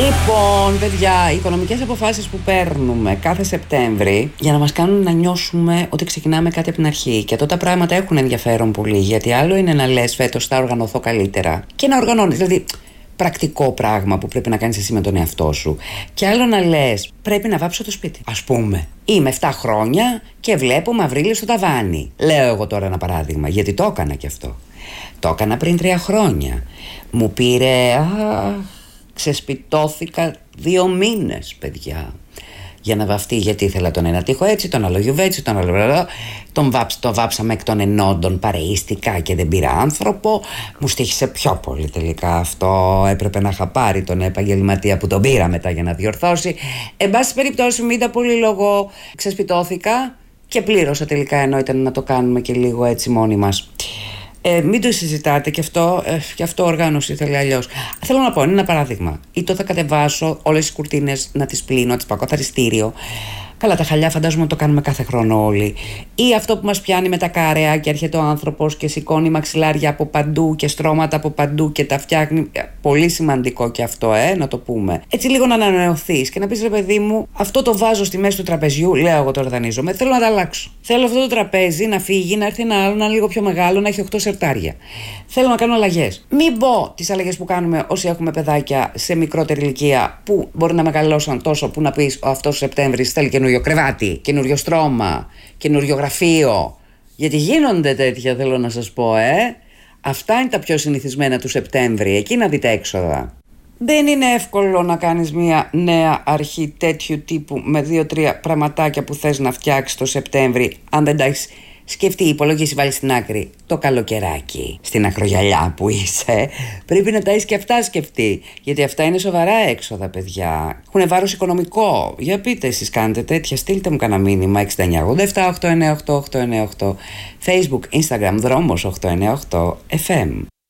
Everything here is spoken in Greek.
Λοιπόν, παιδιά, οι οικονομικές αποφάσεις που παίρνουμε κάθε Σεπτέμβρη για να μας κάνουν να νιώσουμε ότι ξεκινάμε κάτι από την αρχή. Και τότε τα πράγματα έχουν ενδιαφέρον πολύ. Γιατί άλλο είναι να λες φέτος θα οργανωθώ καλύτερα και να οργανώνεις. Δηλαδή, πρακτικό πράγμα που πρέπει να κάνεις εσύ με τον εαυτό σου. Και άλλο να λες πρέπει να βάψω το σπίτι. Ας πούμε, είμαι 7 χρόνια και βλέπω μαυρίλι στο ταβάνι. Λέω εγώ τώρα ένα παράδειγμα, γιατί το έκανα κι αυτό. Το έκανα πριν 3 χρόνια. Μου πήρε. Ξεσπιτώθηκα 2 μήνες, παιδιά, για να βαφτεί, γιατί ήθελα τον ένα τοίχο έτσι, τον άλλο γιουβέτσι, τον άλλο. Το βάψαμε εκ των ενόντων, παρεΐστηκα και δεν πήρα άνθρωπο. Μου στοίχησε πιο πολύ τελικά αυτό. Έπρεπε να είχα πάρει τον επαγγελματία που τον πήρα μετά για να διορθώσει. Εν πάση περιπτώσει, μην τα πολύ λόγω, ξεσπιτώθηκα και πλήρωσα τελικά, ενώ ήταν να το κάνουμε και λίγο έτσι μόνοι μας. Μην το συζητάτε, και αυτό οργάνωση θέλει αλλιώς. Θέλω να πω, είναι ένα παράδειγμα. Ή το θα κατεβάσω όλες τις κουρτίνες, να τις πλύνω, να τις πάω καθαριστήριο. Καλά, τα χαλιά φαντάζομαι το κάνουμε κάθε χρόνο όλοι. Ή αυτό που μας πιάνει με τα κάρεα και έρχεται ο άνθρωπος και σηκώνει μαξιλάρια από παντού και στρώματα από παντού και τα φτιάχνει. Πολύ σημαντικό και αυτό, να το πούμε. Έτσι λίγο να ανανεωθείς και να πεις, ρε παιδί μου, αυτό το βάζω στη μέση του τραπεζιού. Λέω εγώ τώρα δανείζομαι. Θέλω να τα αλλάξω. Θέλω αυτό το τραπέζι να φύγει, να έρθει ένα άλλο, να είναι λίγο πιο μεγάλο, να έχει 8 σερτάρια. Θέλω να κάνω αλλαγές. Μην πω τις αλλαγές που κάνουμε όσοι έχουμε παιδάκια σε μικρότερη ηλικία που μπορεί να μεγαλώσαν τόσο που να πεις αυτός ο Σεπτέμβρης θέλει καινούριο κρεβάτι, καινούριο στρώμα, καινούριο γραφείο. Γιατί γίνονται τέτοια, θέλω να σας πω, Αυτά είναι τα πιο συνηθισμένα του Σεπτέμβρη. Εκεί να δείτε έξοδα. Δεν είναι εύκολο να κάνεις μια νέα αρχή τέτοιου τύπου με 2-3 πραγματάκια που θες να φτιάξεις το Σεπτέμβρη, αν δεν τα έχεις σκεφτεί, υπολογίσει, βάλει στην άκρη το καλοκαιράκι. Στην ακρογιαλιά που είσαι, πρέπει να τα έχεις και αυτά σκεφτεί. Γιατί αυτά είναι σοβαρά έξοδα, παιδιά. Έχουν βάρος οικονομικό. Για πείτε, εσείς κάνετε τέτοια, στείλτε μου κανένα μήνυμα. 6987 898 898. Facebook, Instagram, Δρόμος 898 FM.